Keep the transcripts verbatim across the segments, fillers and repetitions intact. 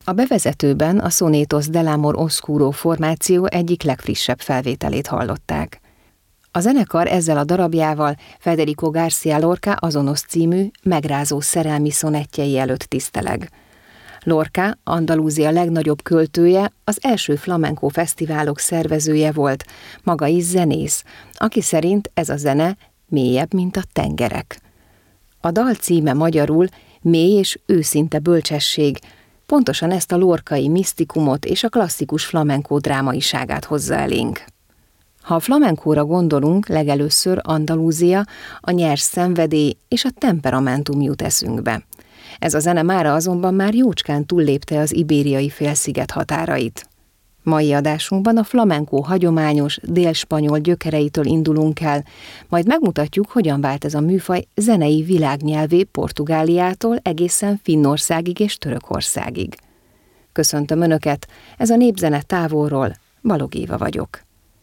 A bevezetőben a Sonetos del Amor Oscuro formáció egyik legfrissebb felvételét hallották. A zenekar ezzel a darabjával Federico García Lorca azonos című, megrázó szerelmi szonettjei előtt tiszteleg. Lorca, Andalúzia legnagyobb költője, az első flamenco fesztiválok szervezője volt, maga is zenész, aki szerint ez a zene mélyebb, mint a tengerek. A dal címe magyarul mély és őszinte bölcsesség, pontosan ezt a lorcai misztikumot és a klasszikus flamenco drámaiságát hozza elénk. Ha a flamencóra gondolunk, legelőször Andalúzia, a nyers szenvedély és a temperamentum jut eszünkbe. Ez a zene mára azonban már jócskán túllépte az ibériai félsziget határait. Mai adásunkban a flamenco hagyományos, délspanyol gyökereitől indulunk el, majd megmutatjuk, hogyan vált ez a műfaj zenei világnyelvé Portugáliától egészen Finnországig és Törökországig. Köszöntöm Önöket, ez a Népzene távolról, Balog Éva vagyok.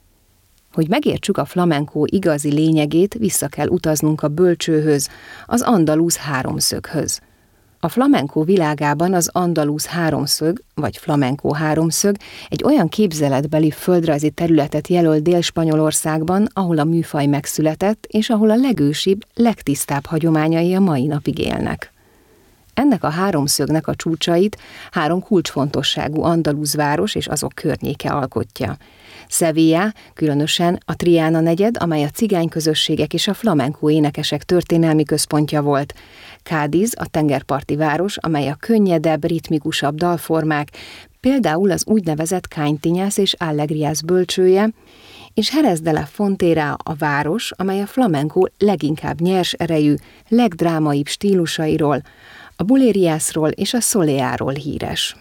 Hogy megértsük a flamenco igazi lényegét, vissza kell utaznunk a bölcsőhöz, az andalúz háromszöghöz. A flamenco világában az andalúz háromszög, vagy flamenco háromszög egy olyan képzeletbeli földrajzi területet jelöl Dél-Spanyolországban, ahol a műfaj megszületett, és ahol a legősibb, legtisztább hagyományai a mai napig élnek. Ennek a háromszögnek a csúcsait három kulcsfontosságú andalúz város és azok környéke alkotja. Sevilla, különösen a Triana negyed, amely a cigányközösségek és a flamenco énekesek történelmi központja volt. Cádiz, a tengerparti város, amely a könnyedebb, ritmikusabb dalformák, például az úgynevezett Cantiñas és Alegrías bölcsője, és Jerez de la Frontera a város, amely a flamenco leginkább nyers erejű, legdrámaibb stílusairól, a buleríasról és a soleáról híres.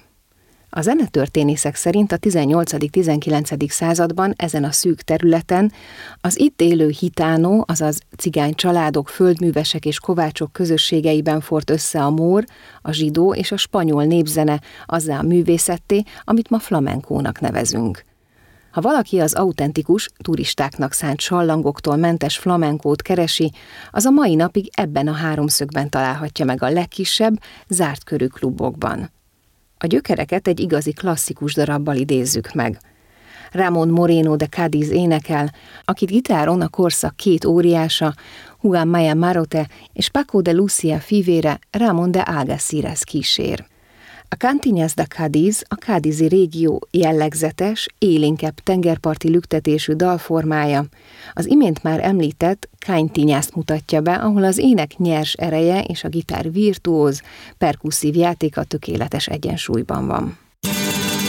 A zenetörténészek szerint a tizennyolcadik-tizenkilencedik században ezen a szűk területen az itt élő hitánó, azaz cigány családok, földművesek és kovácsok közösségeiben fort össze a mór, a zsidó és a spanyol népzene azzá a művészetté, amit ma flamencónak nevezünk. Ha valaki az autentikus, turistáknak szánt sallangoktól mentes flamencót keresi, az a mai napig ebben a háromszögben találhatja meg a legkisebb, zárt körű klubokban. A gyökereket egy igazi klasszikus darabbal idézzük meg. Ramón Moreno de Cádiz énekel, akit gitáron a korszak két óriása, Juan Maya Marote és Paco de Lucia fivére, Ramón de Algeciras kísér. A Cantiñas de Cádiz, a cádizi régió jellegzetes, élénkebb tengerparti lüktetésű dalformája, az imént már említett Cantiñast mutatja be, ahol az ének nyers ereje és a gitár virtuóz, perkusszív játéka tökéletes egyensúlyban van.